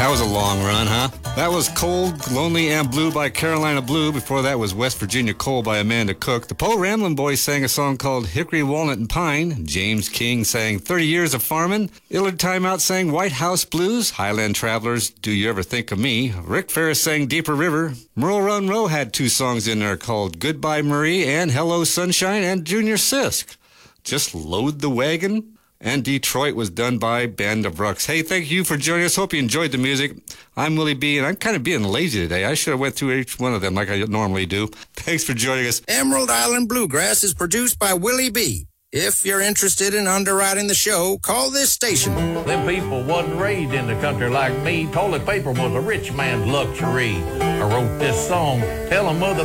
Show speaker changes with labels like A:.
A: That was a long run, huh? That was Cold, Lonely, and Blue by Carolina Blue. Before that was West Virginia Coal by Amanda Cook. The Poe Ramblin' Boys sang a song called Hickory, Walnut, and Pine. James King sang 30 Years of Farmin'. Illard Timeout sang White House Blues. Highland Travelers, Do You Ever Think of Me? Rick Ferris sang Deeper River. Merle Monroe had two songs in there called Goodbye Marie and Hello Sunshine, and Junior Sisk. Just Load the Wagon. And Detroit was done by Band of Rucks. Hey, thank you for joining us. Hope you enjoyed the music. I'm Willie B., and I'm kind of being lazy today. I should have went through each one of them like I normally do. Thanks for joining us.
B: Emerald Island Bluegrass is produced by Willie B. If you're interested in underwriting the show, call this station.
C: Them people wasn't raised in the country like me. Toilet paper was a rich man's luxury. I wrote this song, tell 'em mother